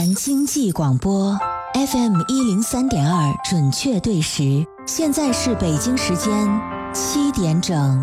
南经济广播 FM 103.2准确对时，现在是北京时间7点整。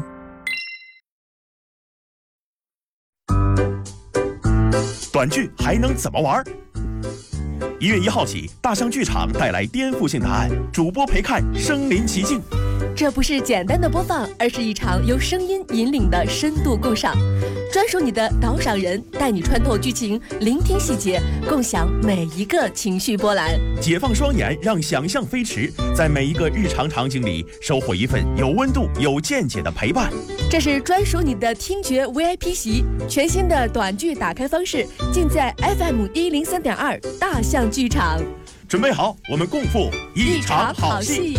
短剧还能怎么玩？1月1号起，大象剧场带来颠覆性答案，主播陪看身临其境。 这不是简单的播放，而是一场由声音引领的深度共赏，专属你的导赏人，带你穿透剧情，聆听细节，共享每一个情绪波澜。 解放双眼，让想象飞驰，在每一个日常场景里收获一份有温度、有见解的陪伴。 这是专属你的听觉 VIP 席，全新的短剧打开方式，尽在 FM 103.2大象剧场。 准备好，我们共赴一场好戏。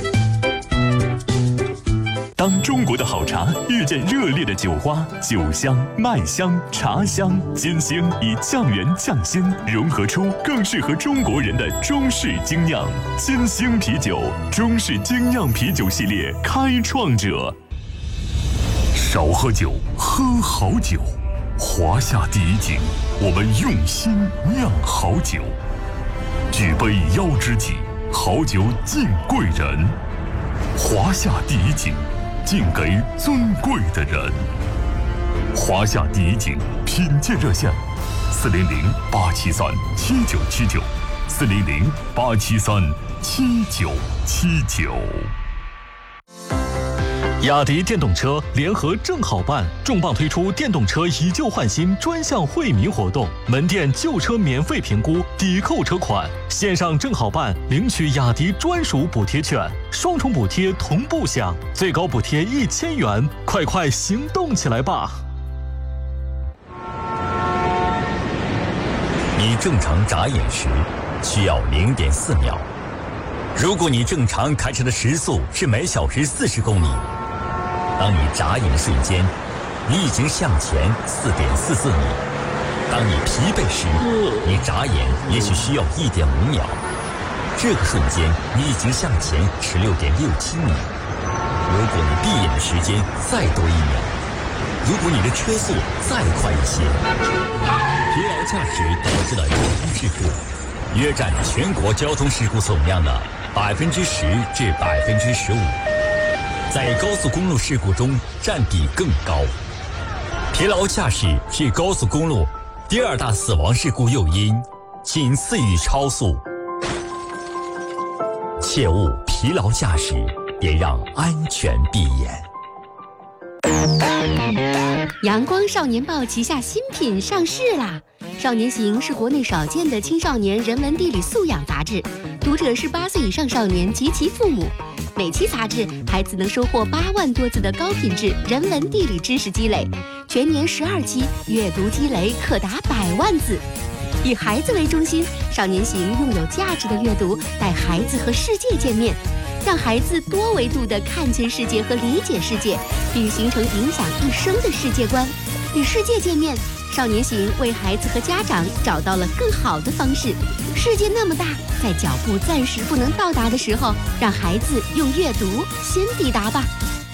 当中国的好茶遇见热烈的酒花，酒香、麦香、茶香、金星以降原降辛融合出更适合中国人的中式精酿。金星啤酒，中式精酿啤酒系列开创者。少喝酒，喝好酒。华夏第一景，我们用心酿好酒。举杯邀知己，好酒敬贵人。华夏第一景，敬给尊贵的人。华夏第一景品鉴热线：400-873-7979，400-873-7979。雅迪电动车联合正好办重磅推出电动车以旧换新专项惠民活动，门店旧车免费评估，抵扣车款，线上正好办领取雅迪专属补贴券，双重补贴同步享，最高补贴1000元，快行动起来吧！ 你正常眨眼时需要0.4秒，如果你正常开车的时速是每小时40公里。当你眨眼的瞬间，你已经向前4.44米。当你疲惫时，你眨眼也许需要1.5秒。这个瞬间，你已经向前16.67米。如果你闭眼的时间再多1秒，如果你的车速再快一些，疲劳驾驶导致了交通事故，约占全国交通事故总量的10%至15%。在高速公路事故中占比更高。疲劳驾驶是高速公路第2大死亡事故诱因，仅次于超速。切勿疲劳驾驶，别让安全闭眼。 阳光少年报旗下新品上市啦！少年行是国内少见的青少年人文地理素养杂志，读者是8岁以上少年及其父母。每期杂志，孩子能收获8万多字的高品质人文地理知识积累，全年12期，阅读积累可达100万字。以孩子为中心，少年行用有价值的阅读带孩子和世界见面，让孩子多维度地看见世界和理解世界，并形成影响一生的世界观。与世界见面，少年行为孩子和家长找到了更好的方式。世界那么大，在脚步暂时不能到达的时候，让孩子用阅读先抵达吧。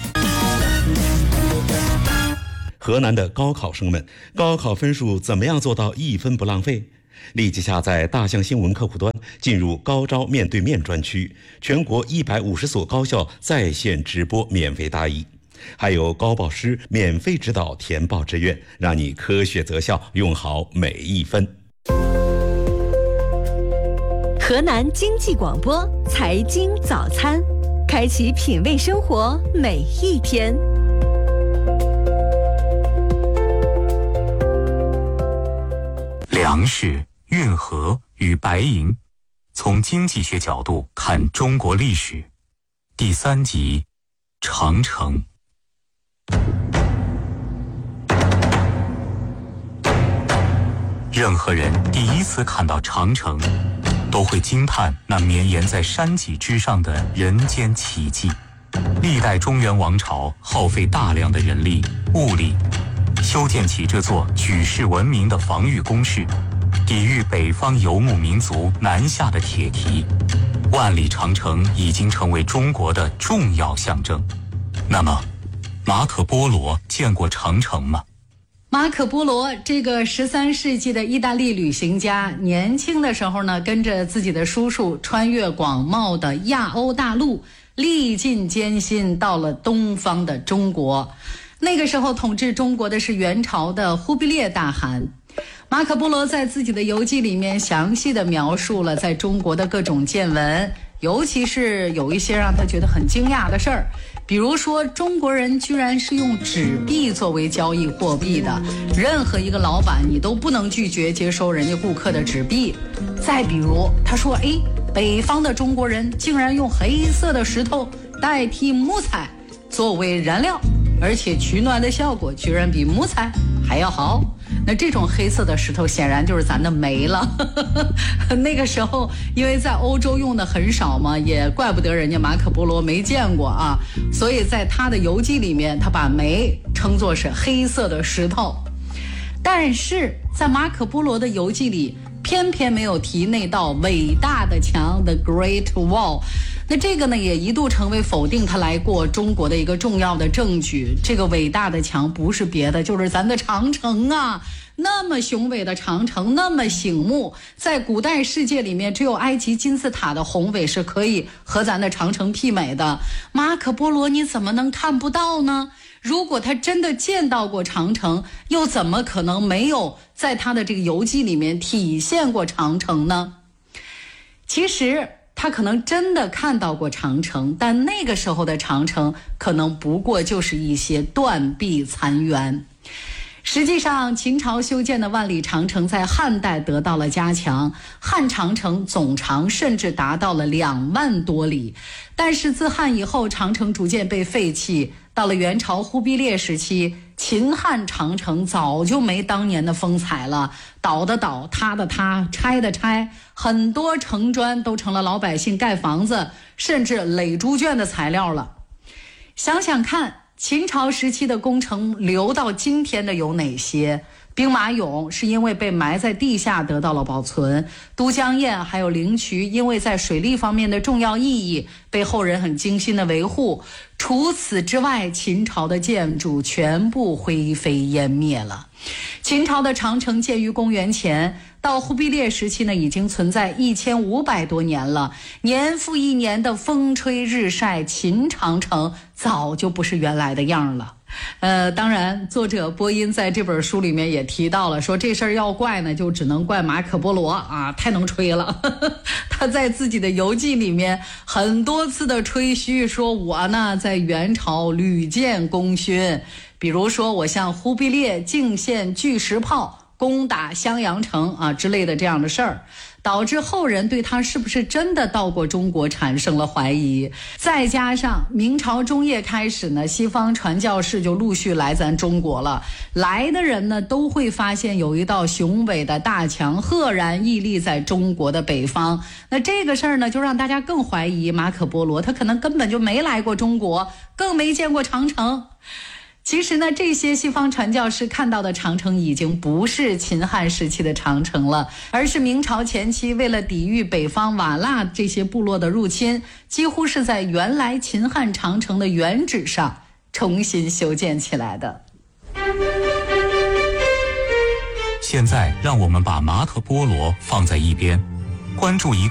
河南的高考生们，高考分数怎么样做到1分不浪费？立即下载大象新闻客户端，进入高招面对面专区，全国150所高校在线直播免费答疑，还有高报师免费指导填报志愿，让你科学择校，用好每1分。 河南经济广播财经早餐，开启品味生活每一天。 粮食、运河与白银，从经济学角度看中国历史。第3集，长城。任何人第一次看到长城，都会惊叹那绵延在山脊之上的人间奇迹。历代中原王朝耗费大量的人力物力，修建起这座举世闻名的防御工事，抵御北方游牧民族南下的铁蹄。万里长城已经成为中国的重要象征。那么，马可波罗见过长城吗？ 马可波罗这个13世纪的意大利旅行家，年轻的时候呢，跟着自己的叔叔穿越广袤的亚欧大陆，历尽艰辛到了东方的中国。那个时候统治中国的是元朝的忽必烈大汗。马可波罗在自己的游记里面详细的描述了在中国的各种见闻，尤其是有一些让他觉得很惊讶的事儿，比如说中国人居然是用纸币作为交易货币的，任何一个老板你都不能拒绝接收人家顾客的纸币。再比如他说，北方的中国人竟然用黑色的石头代替木材作为燃料，而且取暖的效果居然比木材还要好。那这种黑色的石头显然就是咱的煤了那个时候因为在欧洲用的很少嘛，也怪不得人家马可波罗没见过啊，所以在他的游记里面他把煤称作是黑色的石头。但是在马可波罗的游记里偏偏没有提那道伟大的墙 The Great Wall， 那这个呢也一度成为否定他来过中国的一个重要的证据。这个伟大的墙不是别的，就是咱的长城啊，那么雄伟的长城，那么醒目，在古代世界里面只有埃及金字塔的宏伟是可以和咱的长城媲美的。马可波罗你怎么能看不到呢？如果他真的见到过长城，又怎么可能没有在他的这个游记里面体现过长城呢？其实他可能真的看到过长城，但那个时候的长城可能不过就是一些断壁残垣。实际上秦朝修建的万里长城在汉代得到了加强，汉长城总长甚至达到了2万多里。但是自汉以后，长城逐渐被废弃，到了元朝忽必烈时期，秦汉长城早就没当年的风采了，倒的倒，塌的塌，拆的拆，很多城砖都成了老百姓盖房子甚至垒猪圈的材料了。想想看，秦朝时期的工程留到今天的有哪些？兵马俑是因为被埋在地下得到了保存，都江堰还有灵渠因为在水利方面的重要意义被后人很精心的维护。除此之外，秦朝的建筑全部灰飞烟灭了。秦朝的长城建于公元前，到忽必烈时期呢，已经存在1500多年了。年复一年的风吹日晒，秦长城早就不是原来的样了。当然作者波音在这本书里面也提到了，说这事儿要怪呢，就只能怪马可波罗啊，太能吹了他在自己的游记里面很多次的吹嘘，说我呢在元朝屡建功勋，比如说我向忽必烈进献巨石炮攻打襄阳城啊之类的这样的事儿，导致后人对他是不是真的到过中国产生了怀疑。再加上明朝中叶开始呢，西方传教士就陆续来咱中国了，来的人呢都会发现有一道雄伟的大墙赫然屹立在中国的北方。那这个事儿呢，就让大家更怀疑马可波罗他可能根本就没来过中国，更没见过长城。其实呢，这些西方传教士看到的长城已经不是秦汉时期的长城了，而是明朝前期为了抵御北方瓦剌这些部落的入侵，几乎是在原来秦汉长城的原址上重新修建起来的。 现在让我们把马可波罗放在一边，关注一